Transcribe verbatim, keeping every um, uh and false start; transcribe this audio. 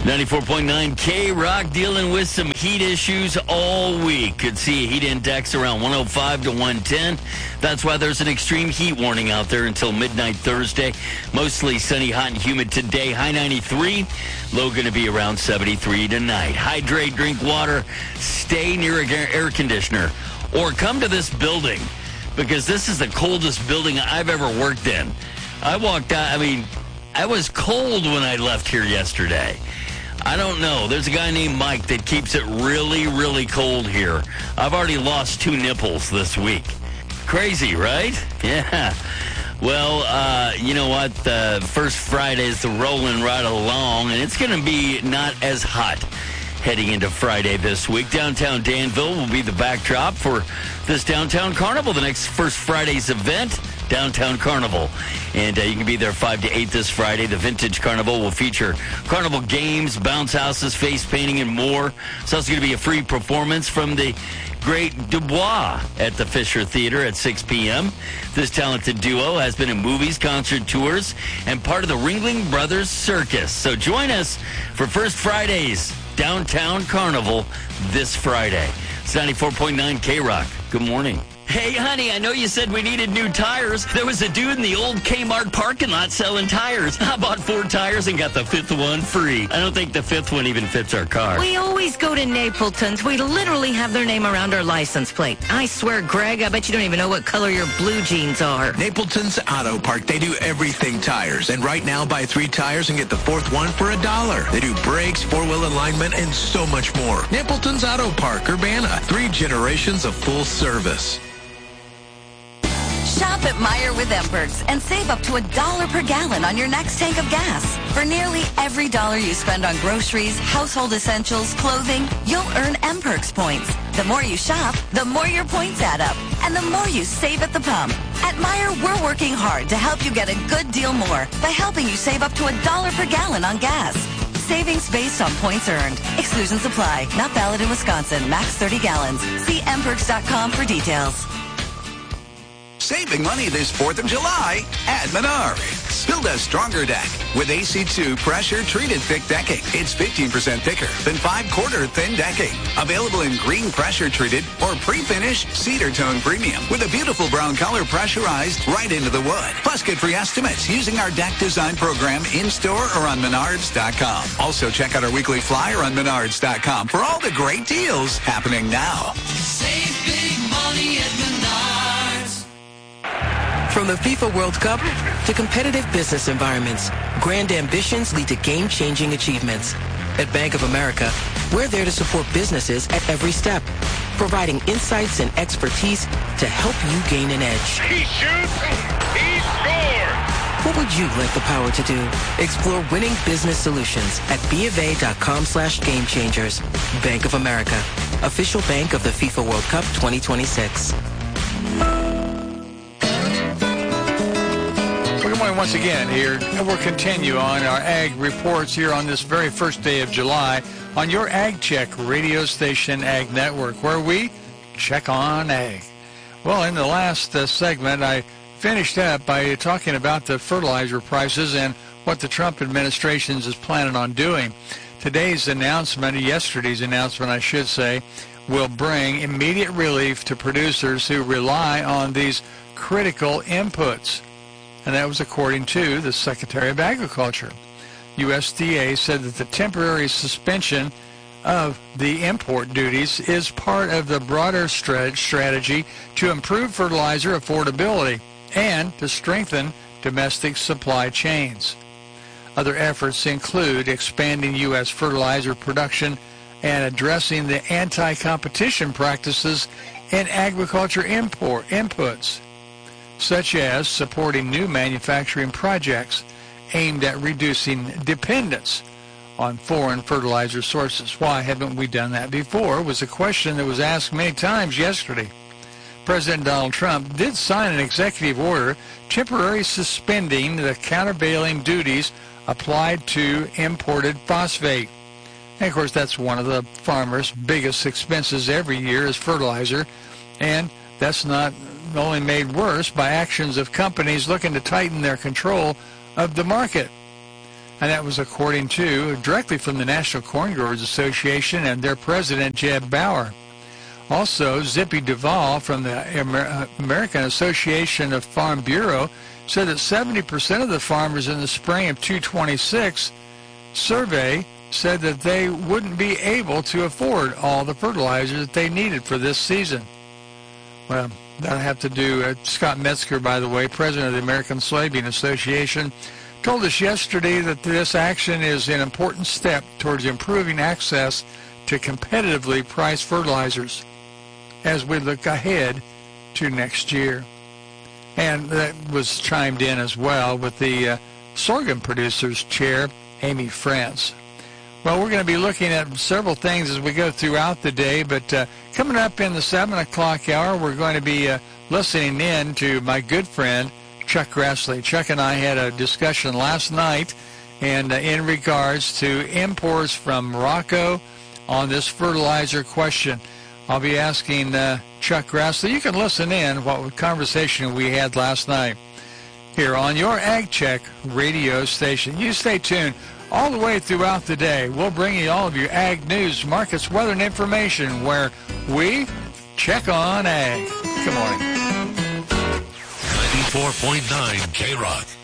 ninety-four point nine K-Rock dealing with some heat issues all week. Could see a heat index around one oh five to one ten. That's why there's an extreme heat warning out there until midnight Thursday. Mostly sunny, hot, and humid today. High ninety-three. Low going to be around seventy-three tonight. Hydrate, drink water, stay near an air conditioner, or come to this building because this is the coldest building I've ever worked in. I walked out, I mean, I was cold when I left here yesterday. I don't know. There's a guy named Mike that keeps it really, really cold here. I've already lost two nipples this week. Crazy, right? Yeah. Well, uh, you know what? The first Friday's rolling right along, and it's going to be not as hot heading into Friday this week. Downtown Danville will be the backdrop for this Downtown Carnival, the next First Friday's event. Downtown Carnival. And uh, you can be there five to eight this Friday. The Vintage Carnival will feature carnival games, bounce houses, face painting, and more. It's also going to be a free performance from the great Dubois at the Fisher Theater at six p.m. This talented duo has been in movies, concert tours, and part of the Ringling Brothers Circus. So join us for First Friday's Downtown Carnival this Friday. It's ninety-four point nine K-Rock. Good morning. Hey, honey, I know you said we needed new tires. There was a dude in the old Kmart parking lot selling tires. I bought four tires and got the fifth one free. I don't think the fifth one even fits our car. We always go to Napleton's. We literally have their name around our license plate. I swear, Greg, I bet you don't even know what color your blue jeans are. Napleton's Auto Park. They do everything tires. And right now, buy three tires and get the fourth one for a dollar. They do brakes, four-wheel alignment, and so much more. Napleton's Auto Park, Urbana. Three generations of full service. Shop at Meijer with M-Perks and save up to a dollar per gallon on your next tank of gas. For nearly every dollar you spend on groceries, household essentials, clothing, you'll earn M-Perks points. The more you shop, the more your points add up, and the more you save at the pump. At Meijer, we're working hard to help you get a good deal more by helping you save up to a dollar per gallon on gas. Savings based on points earned. Exclusions apply. Not valid in Wisconsin. Max thirty gallons. See m perks dot com for details. Saving money this fourth of July at Menards. Build a stronger deck with A C two pressure-treated thick decking. It's fifteen percent thicker than five-quarter thin decking. Available in green pressure-treated or pre-finished cedar tone premium with a beautiful brown color pressurized right into the wood. Plus, get free estimates using our deck design program in-store or on menards dot com. Also, check out our weekly flyer on menards dot com for all the great deals happening now. Save big money at Menards. From the FIFA World Cup to competitive business environments, grand ambitions lead to game-changing achievements. At Bank of America, we're there to support businesses at every step, providing insights and expertise to help you gain an edge. He shoots, he scores! What would you like the power to do? Explore winning business solutions at bofa.com slash game changers. Bank of America, official bank of the FIFA World Cup twenty twenty-six. Good morning once again here, and we'll continue on our Ag Reports here on this very first day of July on your Ag Check radio station, Ag Network, where we check on ag. Well, in the last uh, segment, I finished up by talking about the fertilizer prices and what the Trump administration is planning on doing. Today's announcement, yesterday's announcement, I should say, will bring immediate relief to producers who rely on these critical inputs. And that was according to the Secretary of Agriculture. U S D A said that the temporary suspension of the import duties is part of the broader strategy to improve fertilizer affordability and to strengthen domestic supply chains. Other efforts include expanding U S fertilizer production and addressing the anti-competition practices in agriculture import inputs, such as supporting new manufacturing projects aimed at reducing dependence on foreign fertilizer sources. Why haven't we done that before was a question that was asked many times yesterday. President Donald Trump did sign an executive order temporarily suspending the countervailing duties applied to imported phosphate. And of course, that's one of the farmers' biggest expenses every year is fertilizer, and that's not only made worse by actions of companies looking to tighten their control of the market. And that was according to, directly from the National Corn Growers Association and their president, Jeb Bauer. Also, Zippy Duvall from the Amer- American Association of Farm Bureau said that seventy percent of the farmers in the spring of two twenty-six survey said that they wouldn't be able to afford all the fertilizer that they needed for this season. Well, that'll have to do, uh, Scott Metzger, by the way, president of the American Soybean Association, told us yesterday that this action is an important step towards improving access to competitively priced fertilizers as we look ahead to next year. And that was chimed in as well with the uh, sorghum producers chair, Amy France. Well, we're going to be looking at several things as we go throughout the day, but uh, coming up in the seven o'clock hour, we're going to be uh, listening in to my good friend, Chuck Grassley. Chuck and I had a discussion last night and uh, in regards to imports from Morocco on this fertilizer question. I'll be asking uh, Chuck Grassley. You can listen in what conversation we had last night here on your Ag Check radio station. You stay tuned all the way throughout the day. We'll bring you all of your ag news, markets, weather, and information where we check on ag. Good morning. ninety-four point nine K-Rock.